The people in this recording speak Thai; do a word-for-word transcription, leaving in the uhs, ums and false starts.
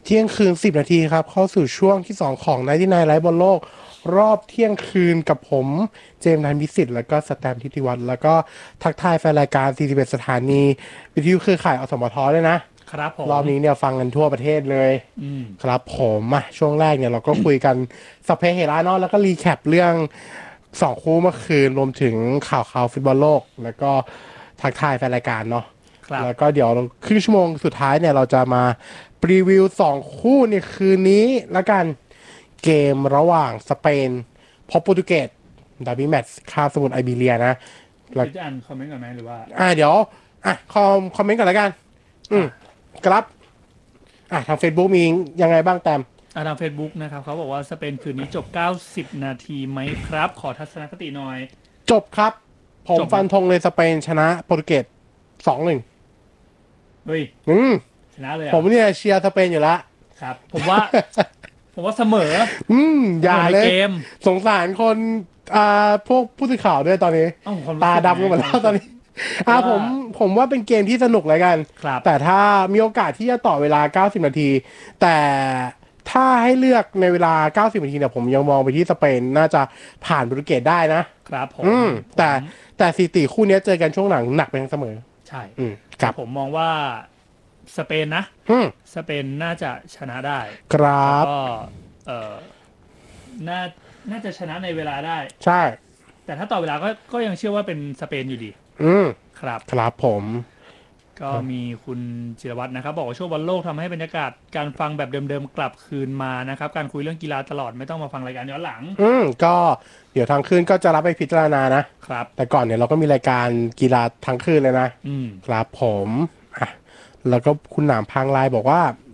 เที่ยงคืนสิบนาทีครับเข้าสู่ช่วงที่สองของไนท์ไนท์ไลฟ์บอลโลกรอบเที่ยงคืนกับผมเจมส์ธันพิสิทธิ์แล้วก็สแตมป์ทิติวัฒน์แล้วก็ทักทายแฟนรายการสี่สิบเอ็ดสถานีวิทยุเครือข่ายอสมทด้วยนะครับผมรอบนี้เนี่ยฟังกันทั่วประเทศเลยอืมครับผมอ่ะช่วงแรกเนี่ยเราก็คุยกันสัพเพเหระเนาะแล้วก็รีแคปเรื่องสองคู่เมื่อคืนรวมถึงข่าวข่าวฟุตบอลโลก แล้วก็ทักทายแฟนรายการเนาะครับแล้วก็เดี๋ยวครึ่งชั่วโมงสุดท้ายเนี่ยเราจะมารีวิวสองคู่ในคืนนี้แล้วกันเกมระหว่างสเปนพบโปรตุเกสดาร์บี้แมตช์คาบสมุทรไอเบีเรียนะแล้วจะอ่านคอมเมนต์ก่อนไหมหรือว่าอ่าเดี๋ยวอ่ะคอมคอมเมนต์ก่อนแล้วกัน อืมครับอ่ะทาง Facebook มียังไงบ้างแต้มอ่าทาง Facebook นะครับเขาบอกว่าสเปนคืนนี้จบเก้าสิบนาทีไหมครับ ขอทัศนคติหน่อยจบครับ ผมจบไหมฟันธงเลยสเปนชนะโปรตุเกสสองหนึ่งเฮ้ยอืมชนะเลยเหรผอ่ะมเนี่ยเชียร์สเปนอยู่แล้วครับ ผมว่า ผมว่าเสมออืมอย่าสมอในเลยเกมสงสารคนอ่าพวกผู้สื่อข่าวด้วยตอนนี้เอ้าความรู้สึกตาดำกันหมดแล้วตอนนี้ อ่าว่าผมผมว่าเป็นเกมที่สนุกเลยกันครับแต่ถ้ามีโอกาสที่จะต่อเวลาเก้าสิบนาที แต่ถ้าให้เลือกในเวลาเก้าสิบนาทีเนี่ยผมยังมองไปที่สเปนน่าจะผ่านโปรตุเกสได้นะครับผมอืม แต่ผมแต่สถิติคู่นี้เจอกันช่วงหลังหนักไปทั้งเสมอใช่อืมครับผมมองว่าสเปนนะอืมสเปนน่าจะชนะได้ครับก็เออน่าน่าจะชนะในเวลาได้ใช่แต่ถ้าต่อเวลาก็ก็ยังเชื่อว่าเป็นสเปนอยู่ดีอืมครับครับผมก็มีคุณจิรวัตรนะครับ บอกว่าช่วงบอลโลกทำให้บรรยากาศการฟังแบบเดิมๆกลับคืนมานะครับ การคุยเรื่องกีฬาตลอดไม่ต้องมาฟังรายการย้อนหลังอืมก็เดี๋ยวทางคืนก็จะรับไปพิจารณานะครับแต่ก่อนเนี่ยเราก็มีรายการกีฬาทั้งคืนเลยนะอืมครับผมอ่ะแล้วก็คุณหนามพังไลน์บอกว่า